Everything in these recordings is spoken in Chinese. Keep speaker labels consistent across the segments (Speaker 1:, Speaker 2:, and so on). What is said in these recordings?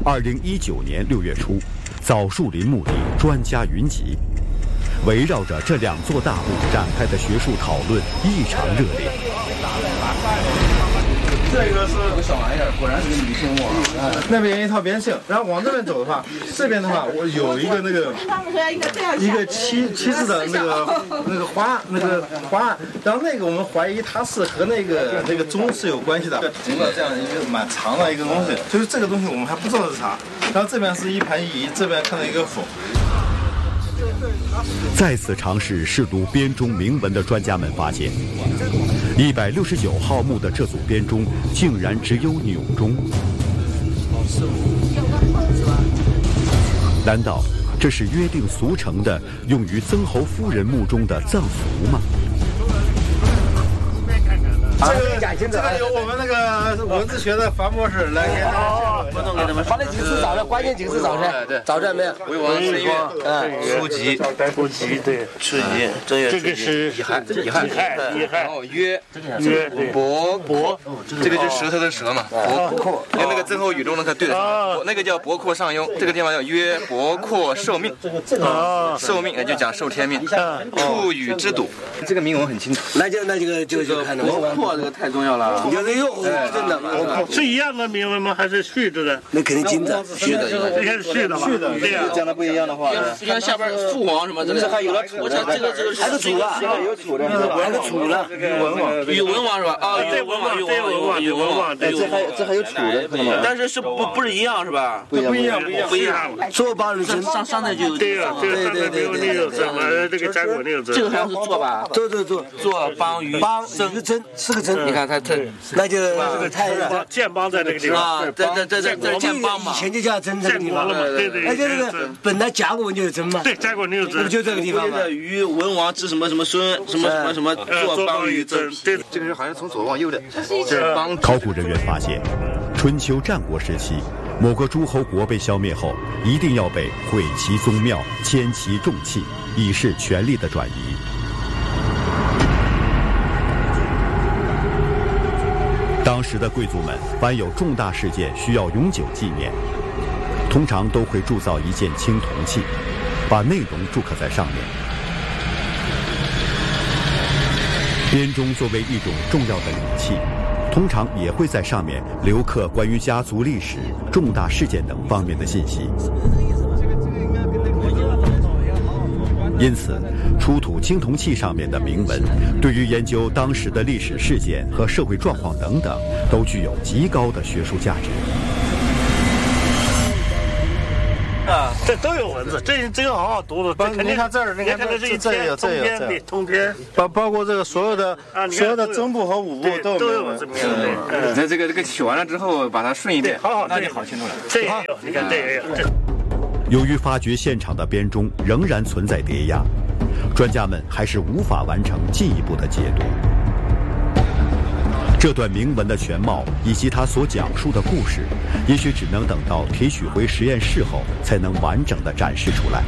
Speaker 1: 2019年6月初，枣树林墓地专家云集，围绕着这2座大墓展开的学术讨论异常热烈。
Speaker 2: 这个是个小玩意儿，果然是个女性墓啊。那边一套边姓，然后往这边走的话，这边的话我有一个一个七字的那个花案，然后那个我们怀疑它是和那个钟是有关系的，铜的这样一个蛮长的一个东西，就是这个东西我们还不知道是啥。然后这边是一盘仪，这边看到一个否。
Speaker 1: 再次尝试试读编钟铭文的专家们发现，169号墓的这组编钟竟然只有钮钟。难道这是约定俗成的用于曾侯夫人墓中的葬符吗？
Speaker 2: 这个由我们那个文字学的樊博士来给他们。
Speaker 3: 把那几个字找着，关键几个字找着，对，找着没有？
Speaker 4: 魏王申月，书籍，
Speaker 5: 书籍，对，
Speaker 4: 书籍，正月，
Speaker 5: 这个是
Speaker 4: 乙亥，然后约，伯，这个就是舌头的舌嘛，伯阔，跟那个曾侯语中那个对的，那个叫伯阔上庸，这个地方叫约伯阔受命，受命也就讲受天命，处与之笃，这个铭文很清楚。
Speaker 3: 那就看到
Speaker 4: 伯阔这个太重要了，
Speaker 3: 有的用真的嘛？
Speaker 5: 是一样的铭文吗？还是续着的？
Speaker 3: 那肯定金的，
Speaker 4: 续的，
Speaker 5: 应该是续的嘛？对呀，
Speaker 4: 讲的不一样的话，
Speaker 6: 因为下边父王什么之类的，还有了楚的，这个
Speaker 3: 还有楚了，
Speaker 4: 有楚的，
Speaker 3: 还有楚了，
Speaker 6: 宇文王是吧？啊，
Speaker 5: 这文王，
Speaker 4: 这还有楚的，
Speaker 6: 但是不是一样是吧？
Speaker 4: 不一样。
Speaker 3: 做八人真，
Speaker 6: 上代就有
Speaker 5: 对呀，对，那个什么，这个甲骨那个字，
Speaker 6: 这个好像是做吧？
Speaker 3: 做
Speaker 6: 邦于
Speaker 3: 一个真是个真，
Speaker 6: 你看它
Speaker 3: 那就这个太
Speaker 5: 建邦在这个地方
Speaker 6: 啊，在建邦嘛，
Speaker 3: 以前就叫真这个地方
Speaker 5: 了嘛，对，
Speaker 3: 而且这个本来甲骨文就是真嘛，
Speaker 5: 对，甲骨那个字，
Speaker 3: 就这个地方嘛。
Speaker 6: 于文王之什么孙什么做邦于真，
Speaker 4: 这个是好像从左往右的，是邦。
Speaker 1: 考古人员发现，春秋战国时期，某个诸侯国被消灭后，一定要被毁其宗庙、迁其重器，以示权力的转移。当时的贵族们，凡有重大事件需要永久纪念，通常都会铸造一件青铜器，把内容铸刻在上面。编钟作为一种重要的礼器，通常也会在上面留刻关于家族历史、重大事件等方面的信息。因此，出土青铜器上面的铭文，对于研究当时的历史事件和社会状况等等，都具有极高的学术价值。
Speaker 5: 啊，这都有文字，这个好好读的。
Speaker 2: 你看这儿，你看这有
Speaker 5: 通篇，
Speaker 2: 包括这个所有的曾部和武部都有文字。
Speaker 4: 那这个写完了之后，把它顺一遍，
Speaker 5: 好，
Speaker 4: 那就好清楚了。
Speaker 5: 这也有，你看这也有。
Speaker 1: 由于发掘现场的编钟仍然存在叠压，专家们还是无法完成进一步的解读。这段铭文的全貌以及它所讲述的故事，也许只能等到提取回实验室后才能完整的展示出来。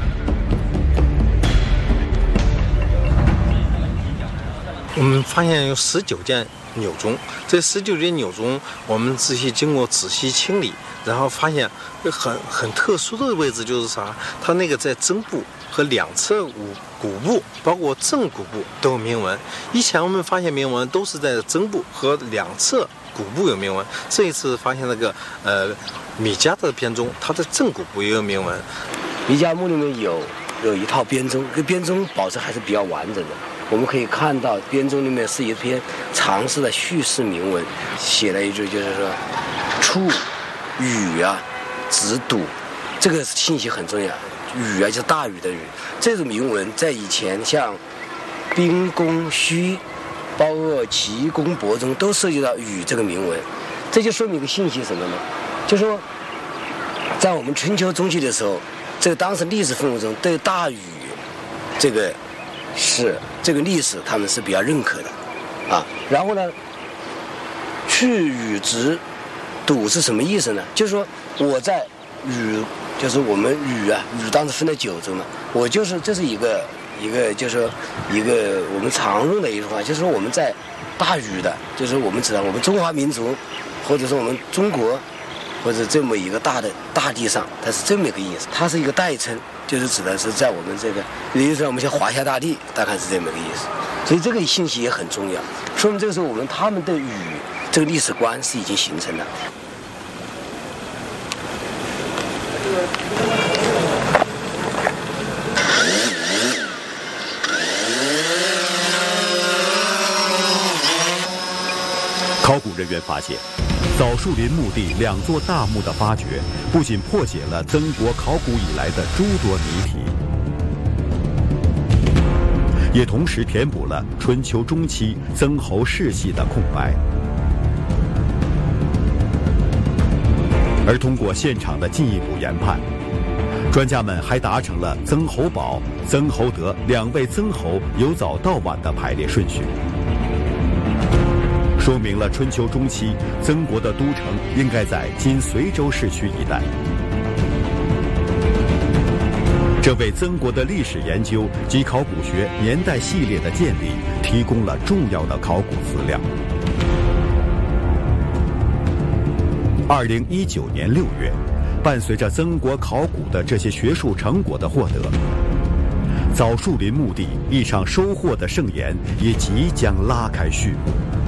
Speaker 2: 我们发现有19件钮钟，这19件钮钟我们经过仔细清理，然后发现很特殊的位置就是啥，它那个在曾部和两侧骨部，包括正骨部都有铭文。以前我们发现铭文都是在曾部和两侧骨部有铭文，这一次发现那个米家的编钟，它的正骨部也有铭文。
Speaker 3: 米家墓里面有一套编钟，这个编钟保持还是比较完整的。我们可以看到编钟里面是一篇长式的叙事铭文，写了一句就是说处禹啊子笃，这个信息很重要。禹啊就是大禹的禹，这种铭文在以前像兵功虚包括齐公伯中都涉及到禹这个铭文，这就说明一个信息什么呢？就说在我们春秋中期的时候，这个当时历史氛围中对大禹这个历史他们是比较认可的啊。然后呢，去禹直笃是什么意思呢？就是说我在禹，就是我们禹当时分了9州嘛，我就是这是一个就是说一个我们常用的一句话，就是说我们在大禹的，就是我们指的我们中华民族或者说我们中国或者这么一个大的大地上，它是这么一个意思。它是一个代称，就是指的是在我们这个，比如说我们像华夏大地，大概是这么一个意思。所以这个信息也很重要，说明这个时候他们的这个历史观是已经形成了。
Speaker 1: 考古人员发现，枣树林墓地2座大墓的发掘，不仅破解了曾国考古以来的诸多谜题，也同时填补了春秋中期曾侯世系的空白。而通过现场的进一步研判，专家们还达成了曾侯宝、曾侯德2位曾侯由早到晚的排列顺序，说明了春秋中期曾国的都城应该在今随州市区一带。这为曾国的历史研究及考古学年代系列的建立提供了重要的考古资料。2019年6月，伴随着曾国考古的这些学术成果的获得，枣树林墓地一场收获的盛宴也即将拉开序幕。